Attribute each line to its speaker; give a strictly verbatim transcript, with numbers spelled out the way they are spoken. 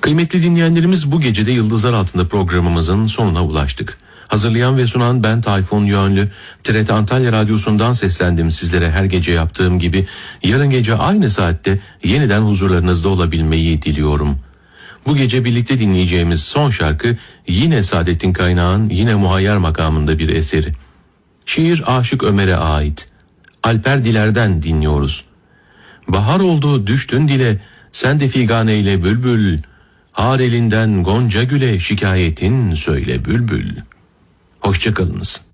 Speaker 1: Kıymetli dinleyenlerimiz, bu gece de Yıldızlar Altında programımızın sonuna ulaştık. Hazırlayan ve sunan ben Tayfun Yönlü. T R T Antalya Radyosu'ndan seslendim sizlere her gece yaptığım gibi. Yarın gece aynı saatte yeniden huzurlarınızda olabilmeyi diliyorum. Bu gece birlikte dinleyeceğimiz son şarkı yine Saadettin Kaynağ'ın yine Muhayyer makamında bir eseri. Şiir Aşık Ömer'e ait. Alper Diler'den dinliyoruz. Bahar oldu düştün dile, sen de figaneyle bülbül. Har elinden gonca güle şikayetin söyle bülbül. Hoşça kalınız.